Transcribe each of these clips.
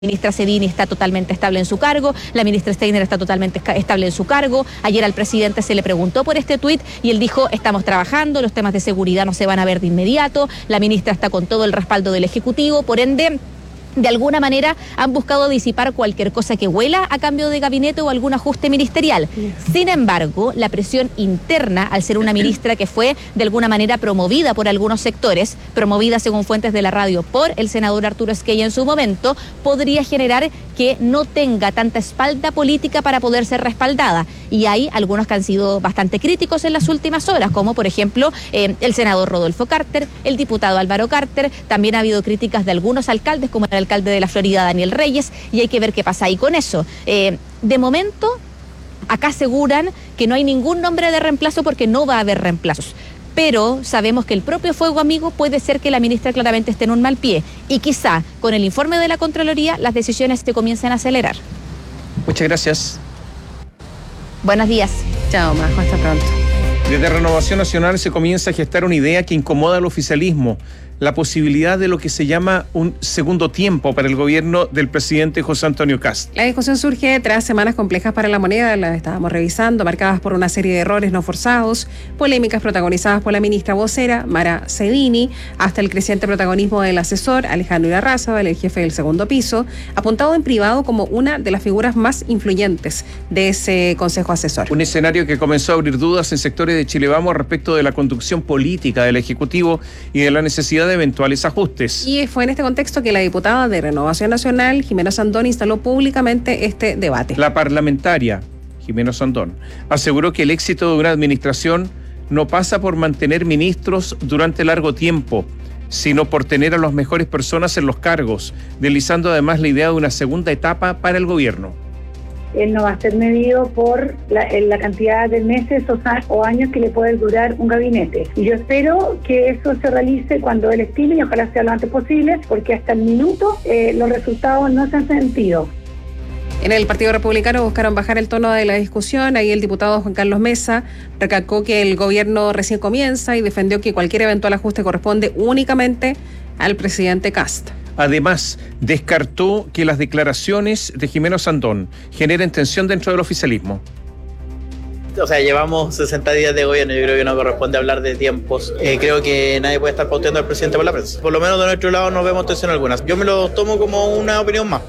ministra Cedini está totalmente estable en su cargo, la ministra Steiner está totalmente estable en su cargo. Ayer al presidente se le preguntó por este tuit y él dijo: estamos trabajando, los temas de seguridad no se van a ver de inmediato, la ministra está con todo el respaldo del Ejecutivo, por ende, de alguna manera han buscado disipar cualquier cosa que huela a cambio de gabinete o algún ajuste ministerial. Sin embargo, la presión interna, al ser una ministra que fue de alguna manera promovida por algunos sectores, promovida según fuentes de la radio por el senador Arturo Esquella en su momento, podría generar que no tenga tanta espalda política para poder ser respaldada. Y hay algunos que han sido bastante críticos en las últimas horas, como por ejemplo el senador Rodolfo Carter, el diputado Álvaro Carter. También ha habido críticas de algunos alcaldes, como el alcalde de la Florida, Daniel Reyes, y hay que ver qué pasa ahí con eso. De momento, acá aseguran que no hay ningún nombre de reemplazo porque no va a haber reemplazos. Pero sabemos que el propio fuego amigo puede ser que la ministra claramente esté en un mal pie y quizá con el informe de la Contraloría las decisiones se comiencen a acelerar. Muchas gracias. Buenos días. Chao, Majo, hasta pronto. Desde Renovación Nacional se comienza a gestar una idea que incomoda al oficialismo: la posibilidad de lo que se llama un segundo tiempo para el gobierno del presidente José Antonio Kast. La discusión surge tras semanas complejas para la moneda, las estábamos revisando, marcadas por una serie de errores no forzados, polémicas protagonizadas por la ministra vocera, Mara Cedini, hasta el creciente protagonismo del asesor, Alejandro Irarrázaval, el jefe del segundo piso, apuntado en privado como una de las figuras más influyentes de ese consejo asesor. Un escenario que comenzó a abrir dudas en sectores de Chile Vamos respecto de la conducción política del Ejecutivo y de la necesidad de eventuales ajustes. Y fue en este contexto que la diputada de Renovación Nacional, Jimena Sandón, instaló públicamente este debate. La parlamentaria, Jimena Sandón, aseguró que el éxito de una administración no pasa por mantener ministros durante largo tiempo, sino por tener a las mejores personas en los cargos, deslizando además la idea de una segunda etapa para el gobierno. Él no va a ser medido por la cantidad de meses o años que le puede durar un gabinete. Y yo espero que eso se realice cuando él estime, y ojalá sea lo antes posible, porque hasta el minuto los resultados no se han sentido. En el Partido Republicano buscaron bajar el tono de la discusión. Ahí el diputado Juan Carlos Mesa recalcó que el gobierno recién comienza y defendió que cualquier eventual ajuste corresponde únicamente al presidente Kast. Además, descartó que las declaraciones de Jimena Sandón generen tensión dentro del oficialismo. O sea, llevamos 60 días de gobierno, yo creo que no corresponde hablar de tiempos. Creo que nadie puede estar pauteando al presidente por la prensa. Por lo menos de nuestro lado no vemos tensión alguna. Yo me lo tomo como una opinión más.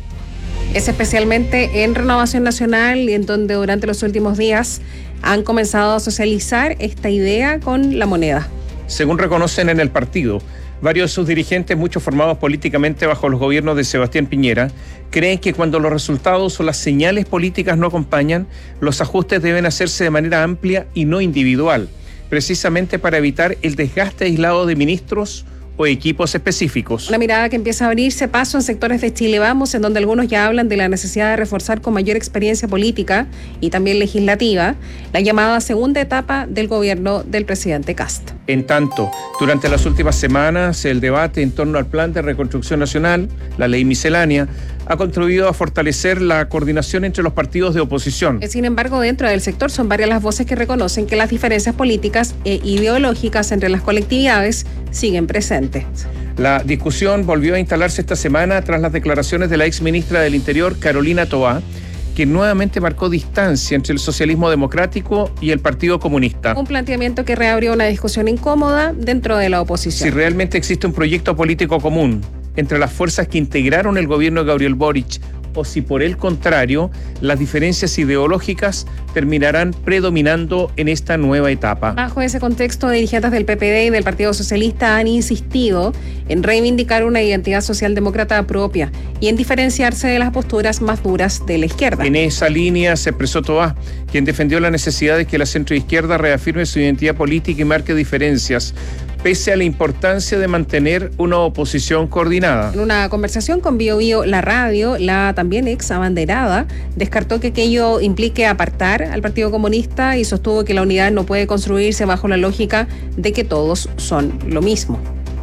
Es especialmente en Renovación Nacional, y en donde durante los últimos días han comenzado a socializar esta idea con la moneda. Según reconocen en el partido, varios de sus dirigentes, muchos formados políticamente bajo los gobiernos de Sebastián Piñera, creen que cuando los resultados o las señales políticas no acompañan, los ajustes deben hacerse de manera amplia y no individual, precisamente para evitar el desgaste aislado de ministros o equipos específicos. Una mirada que empieza a abrirse paso en sectores de Chile Vamos, en donde algunos ya hablan de la necesidad de reforzar con mayor experiencia política y también legislativa la llamada segunda etapa del gobierno del presidente Kast. En tanto, durante las últimas semanas, el debate en torno al Plan de Reconstrucción Nacional, la ley miscelánea, ha contribuido a fortalecer la coordinación entre los partidos de oposición. Sin embargo, dentro del sector son varias las voces que reconocen que las diferencias políticas e ideológicas entre las colectividades siguen presentes. La discusión volvió a instalarse esta semana tras las declaraciones de la exministra del Interior, Carolina Toá, que nuevamente marcó distancia entre el socialismo democrático y el Partido Comunista. Un planteamiento que reabrió una discusión incómoda dentro de la oposición. Si realmente existe un proyecto político común entre las fuerzas que integraron el gobierno de Gabriel Boric, o si por el contrario, las diferencias ideológicas terminarán predominando en esta nueva etapa. Bajo ese contexto, dirigentes del PPD y del Partido Socialista han insistido en reivindicar una identidad socialdemócrata propia y en diferenciarse de las posturas más duras de la izquierda. En esa línea se expresó Toá, quien defendió la necesidad de que la centroizquierda reafirme su identidad política y marque diferencias, pese a la importancia de mantener una oposición coordinada. En una conversación con Bio Bio, la radio, la también ex abanderada descartó que aquello implique apartar al Partido Comunista y sostuvo que la unidad no puede construirse bajo la lógica de que todos son lo mismo.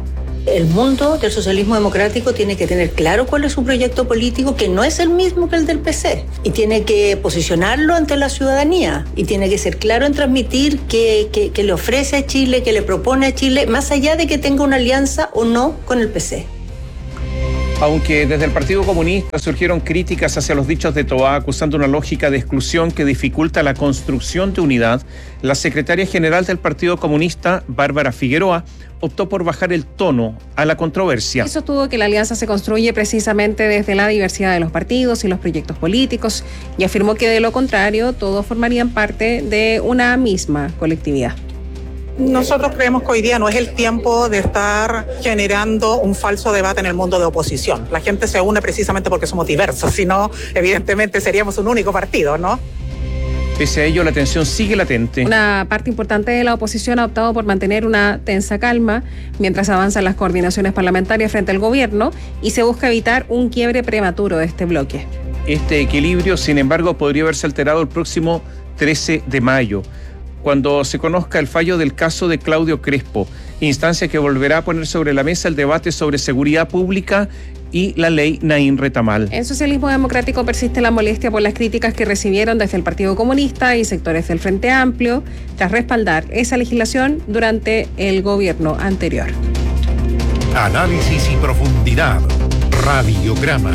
El mundo del socialismo democrático tiene que tener claro cuál es su proyecto político, que no es el mismo que el del PC, y tiene que posicionarlo ante la ciudadanía, y tiene que ser claro en transmitir qué le ofrece a Chile, qué le propone a Chile, más allá de que tenga una alianza o no con el PC. Aunque desde el Partido Comunista surgieron críticas hacia los dichos de Toá, acusando una lógica de exclusión que dificulta la construcción de unidad, la secretaria general del Partido Comunista, Bárbara Figueroa, optó por bajar el tono a la controversia. Eso sostuvo que la alianza se construye precisamente desde la diversidad de los partidos y los proyectos políticos, y afirmó que de lo contrario todos formarían parte de una misma colectividad. Nosotros creemos que hoy día no es el tiempo de estar generando un falso debate en el mundo de oposición. La gente se une precisamente porque somos diversos, si no, evidentemente seríamos un único partido, ¿no? Pese a ello, la tensión sigue latente. Una parte importante de la oposición ha optado por mantener una tensa calma mientras avanzan las coordinaciones parlamentarias frente al gobierno y se busca evitar un quiebre prematuro de este bloque. Este equilibrio, sin embargo, podría verse alterado el próximo 13 de mayo. Cuando se conozca el fallo del caso de Claudio Crespo, instancia que volverá a poner sobre la mesa el debate sobre seguridad pública y la ley Naín Retamal. En Socialismo Democrático persiste la molestia por las críticas que recibieron desde el Partido Comunista y sectores del Frente Amplio tras respaldar esa legislación durante el gobierno anterior. Análisis y profundidad. Radiograma.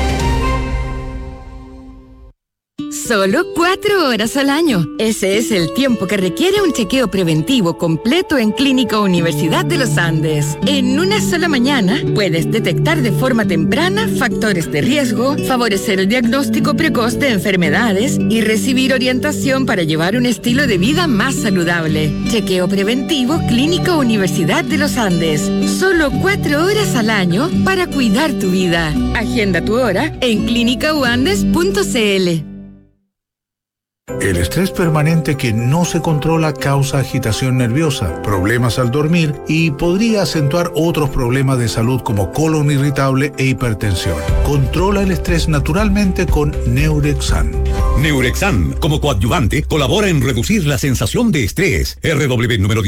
Solo 4 horas al año. Ese es el tiempo que requiere un chequeo preventivo completo en Clínica Universidad de los Andes. En una sola mañana puedes detectar de forma temprana factores de riesgo, favorecer el diagnóstico precoz de enfermedades y recibir orientación para llevar un estilo de vida más saludable. Chequeo preventivo Clínica Universidad de los Andes. Solo 4 horas al año para cuidar tu vida. Agenda tu hora en clinicauandes.cl. El estrés permanente que no se controla causa agitación nerviosa, problemas al dormir y podría acentuar otros problemas de salud como colon irritable e hipertensión. Controla el estrés naturalmente con Neurexan. Neurexan, como coadyuvante, colabora en reducir la sensación de estrés. RW número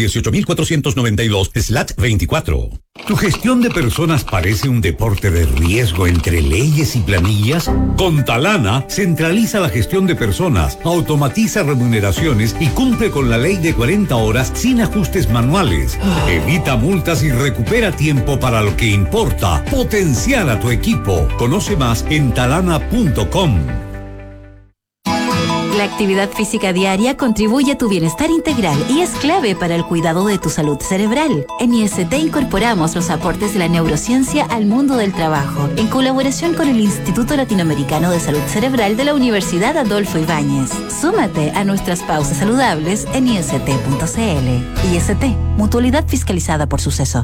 18492/24. ¿Tu gestión de personas parece un deporte de riesgo entre leyes y planillas? Con Talana, centraliza la gestión de personas, automatiza remuneraciones y cumple con la ley de 40 horas sin ajustes manuales. Evita multas y recupera tiempo para lo que importa. Potenciar a tu equipo. Conoce más en talana.com. La actividad física diaria contribuye a tu bienestar integral y es clave para el cuidado de tu salud cerebral. En IST incorporamos los aportes de la neurociencia al mundo del trabajo, en colaboración con el Instituto Latinoamericano de Salud Cerebral de la Universidad Adolfo Ibáñez. Súmate a nuestras pausas saludables en ist.cl. IST, mutualidad fiscalizada por Suceso.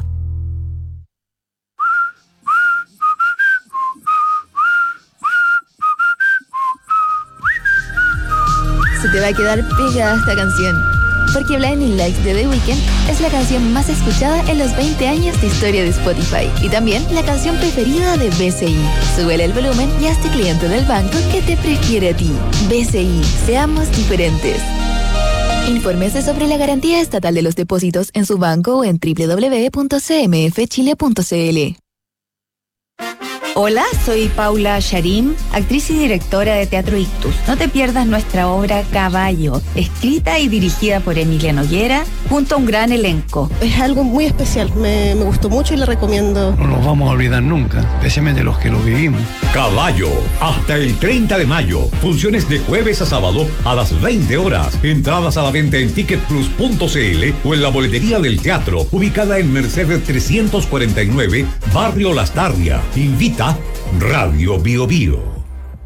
Se te va a quedar pegada esta canción, porque Blinding Lights de The Weeknd es la canción más escuchada en los 20 años de historia de Spotify y también la canción preferida de BCI. Súbele el volumen y hazte cliente del banco que te prefiere a ti. BCI, seamos diferentes. Infórmese sobre la garantía estatal de los depósitos en su banco o en www.cmfchile.cl. Hola, soy Paula Sharim, actriz y directora de Teatro Ictus. No te pierdas nuestra obra Caballo, escrita y dirigida por Emilia Noguera, junto a un gran elenco. Es algo muy especial, me gustó mucho y le recomiendo. No nos vamos a olvidar nunca, especialmente los que lo vivimos. Caballo, hasta el 30 de mayo. Funciones de jueves a sábado a las 20 horas. Entradas a la venta en ticketplus.cl o en la boletería del teatro, ubicada en Mercedes 349, Barrio Las Tarrias. Invita Radio Bio Bio.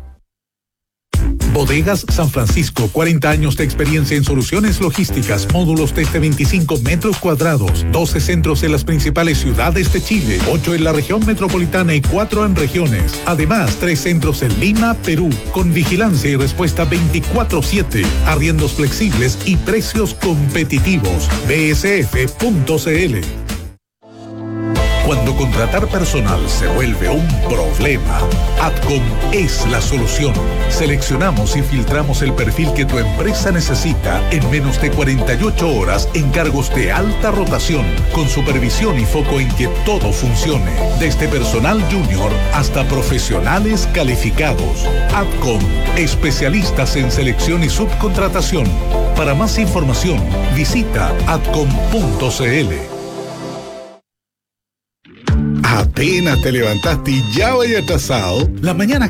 Bodegas San Francisco, 40 años de experiencia en soluciones logísticas, módulos desde 25 metros cuadrados, 12 centros en las principales ciudades de Chile, 8 en la región metropolitana y 4 en regiones. Además, 3 centros en Lima, Perú, con vigilancia y respuesta 24/7, arriendos flexibles y precios competitivos. bsf.cl. Cuando contratar personal se vuelve un problema, Adcom es la solución. Seleccionamos y filtramos el perfil que tu empresa necesita en menos de 48 horas en cargos de alta rotación, con supervisión y foco en que todo funcione, desde personal junior hasta profesionales calificados. Adcom, especialistas en selección y subcontratación. Para más información, visita adcom.cl. Apenas te levantaste y ya vaya atrasado, la mañana